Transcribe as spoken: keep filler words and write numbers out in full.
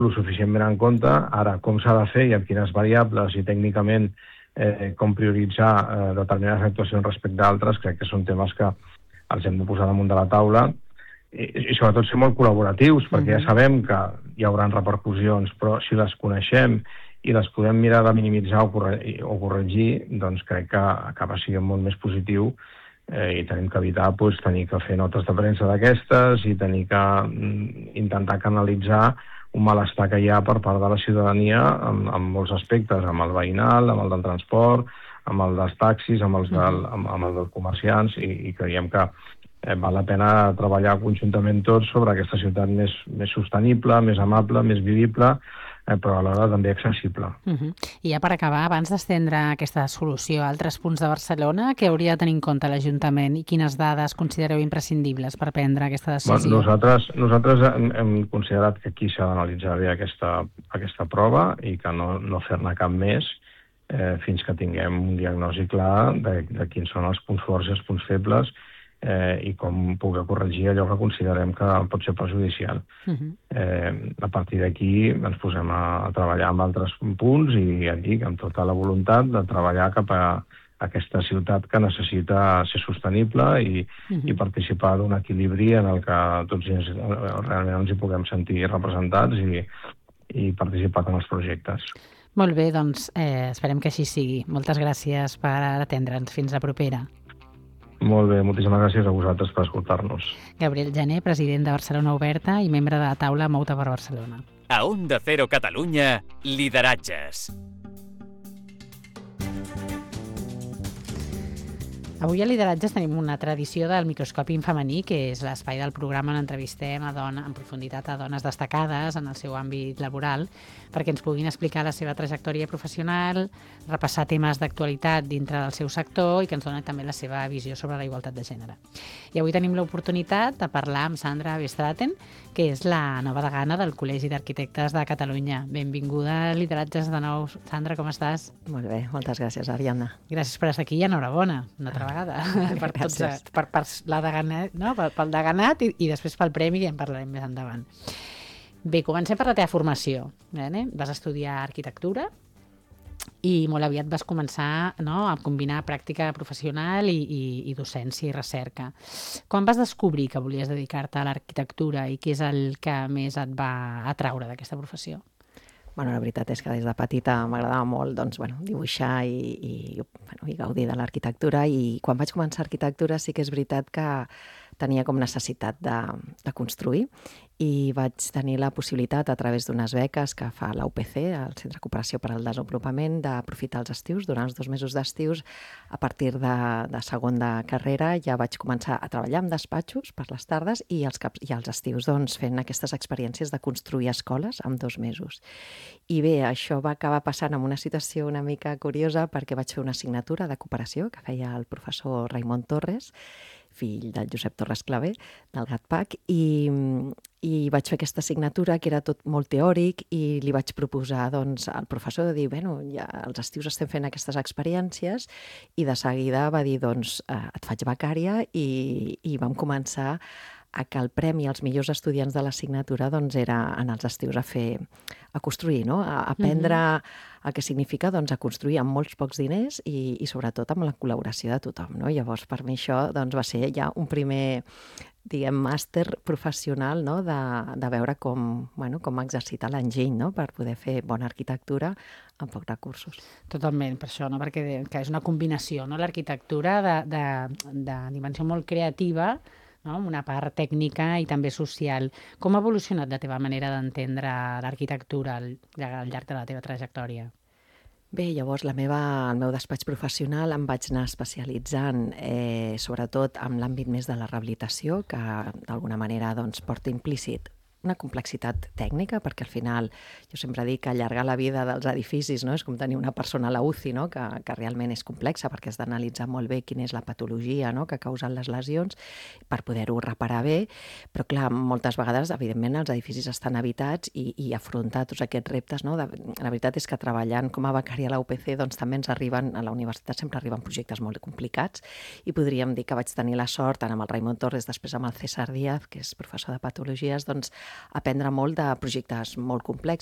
el suficientment en compte. Ara, com s'ha de fer i amb quines variables i tècnicament eh, com prioritzar eh, determinades actuacions respecte d'altres, crec que són temes que els hem de posar damunt de la taula i, i sobretot ser molt col·laboratius, perquè ja sabem que hi haurà repercussions, però si les coneixem i les podem mirar de minimitzar o, corregir, o corregir, doncs crec que acaba sent molt més positiu eh, i tenim que evitar pues, tenir que fer notes de premsa d'aquestes i tenir que mm, intentar canalitzar un malestar que hi ha per part de la ciutadania en, en molts aspectes, amb el veïnal, amb el del transport, amb el dels taxis, amb, els del, amb, amb el dels comerciants, i, i creiem que eh, val la pena treballar conjuntament tots sobre aquesta ciutat més, més sostenible, més amable, més vivible, eh, però alhora també accessible. Uh -huh. I ja per acabar, abans d'estendre aquesta solució a altres punts de Barcelona, què hauria de tenir en compte l'Ajuntament i quines dades considereu imprescindibles per prendre aquesta decisió? Bueno, nosaltres, nosaltres hem, hem considerat que aquí s'ha d'analitzar bé aquesta, aquesta prova i que no, no fer-ne cap més eh, fins que tinguem un diagnòstic clar de, de quins són els punts forts i els punts febles eh, i com poder corregir allò que considerem que pot ser perjudicial. Uh -huh. eh, a partir d'aquí ens posem a, a treballar amb altres punts i ja dic, amb tota la voluntat de treballar cap a aquesta ciutat que necessita ser sostenible i, uh-huh. i participar d'un equilibri en el que tots ens, realment ens hi puguem sentir representats i, i participar en els projectes. Molt bé, doncs eh, esperem que així sigui. Moltes gràcies per atendre'ns. Fins la propera. Molt bé, moltíssimes gràcies a vosaltres per escoltar-nos. Gabriel Jané, president de Barcelona Oberta i membre de la taula Mouta per Barcelona. A Onda Cero Catalunya, lideratges. Avui a Lideratges tenim una tradició del microscopi en femení, que és l'espai del programa on entrevistem a dona, en profunditat a dones destacades en el seu àmbit laboral, perquè ens puguin explicar la seva trajectòria professional, repassar temes d'actualitat dintre del seu sector i que ens donen també la seva visió sobre la igualtat de gènere. I avui tenim l'oportunitat de parlar amb Sandra Bestraten, que és la nova degana del Col·legi d'Arquitectes de Catalunya. Benvinguda a Lideratges de nou. Sandra, com estàs? Molt bé, moltes gràcies, Ariadna. Gràcies per estar aquí i enhorabona, una altra vegada. per, tots, per, per, la deganat, no? pel, pel deganat i, i després pel premi, i en parlarem més endavant. Bé, comencem per la teva formació. Eh? Vas estudiar arquitectura i molt aviat vas començar, no, a combinar pràctica professional i, i, i docència i recerca. Quan vas descobrir que volies dedicar-te a l'arquitectura i què és el que més et va atraure d'aquesta professió? Bueno, la veritat és que des de petita m'agradava molt doncs, bueno, dibuixar i, i, bueno, i gaudir de l'arquitectura, i quan vaig començar arquitectura sí que és veritat que tenia com necessitat de, de construir, i vaig tenir la possibilitat a través d'unes beques que fa l'U P C, el Centre de Cooperació per al Desenvolupament, d'aprofitar els estius, durant els dos mesos d'estius. A partir de, de segon de carrera ja vaig començar a treballar en despatxos per les tardes i els, caps, i els estius doncs, fent aquestes experiències de construir escoles en dos mesos. I bé, això va acabar passant en una situació una mica curiosa, perquè vaig fer una assignatura de cooperació que feia el professor Raimon Torres, fill del Josep Torres Clavé, del GATPAC, i, i vaig fer aquesta assignatura que era tot molt teòric, i li vaig proposar doncs, al professor de dir, bueno, ja als estius estem fent aquestes experiències, i de seguida va dir, doncs, eh, et faig becària, i, i vam començar a que el premi als millors estudiants de l'assignatura doncs, era en els estius a fer, a construir, no? A aprendre mm-hmm. el que significa doncs, a construir amb molts pocs diners i, i sobretot amb la col·laboració de tothom, no? Llavors, per mi això doncs, va ser ja un primer, diguem, màster professional, no? de, de veure com, bueno, com exercitar l'enginy, no? Per poder fer bona arquitectura amb pocs recursos. Totalment, per això, no? Perquè que és una combinació, no? L'arquitectura de, de, de dimensió molt creativa, no? Una part tècnica i també social. Com ha evolucionat la teva manera d'entendre l'arquitectura al, al llarg de la teva trajectòria? Bé, llavors la meva, el meu despatx professional em vaig anar especialitzant eh, sobretot en l'àmbit més de la rehabilitació, que d'alguna manera doncs, porta implícit una complexitat tècnica, perquè al final jo sempre dic que allargar la vida dels edificis, no? És com tenir una persona a la U C I, no? que, que realment és complexa, perquè has d'analitzar molt bé quina és la patologia, no? que ha causat les lesions per poder-ho reparar bé, però clar, moltes vegades evidentment els edificis estan habitats i, i afrontar tots aquests reptes, no? De, la veritat és que treballant com a becària a la U P C doncs també ens arriben, a la universitat sempre arriben projectes molt complicats, i podríem dir que vaig tenir la sort, tant amb el Raimon Torres, després amb el César Díaz, que és professor de patologies, doncs aprendre molt de projectes molt complexos